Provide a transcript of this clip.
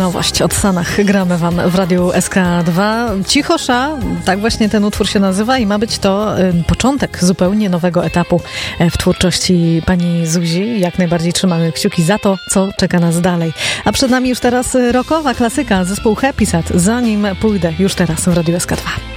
nowość. Od Sanach gramy wam w Radiu SK2. Cichosza, tak właśnie ten utwór się nazywa i ma być to początek zupełnie nowego etapu w twórczości pani Zuzi. Jak najbardziej trzymamy kciuki za to, co czeka nas dalej. A przed nami już teraz rockowa klasyka, zespół Happy Sad. Zanim pójdę, już teraz w Radiu SK2.